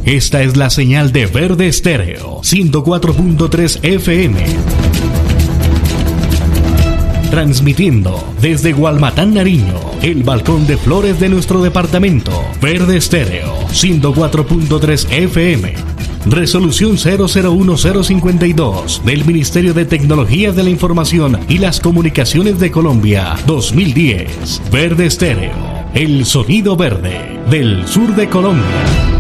Esta es la señal de Verde Estéreo, 104.3 FM. Transmitiendo desde Gualmatán, Nariño, el balcón de flores de nuestro departamento. Verde Estéreo, 104.3 FM. Resolución 001052 del Ministerio de Tecnología de la Información y las Comunicaciones de Colombia, 2010. Verde Estéreo, el sonido verde del sur de Colombia.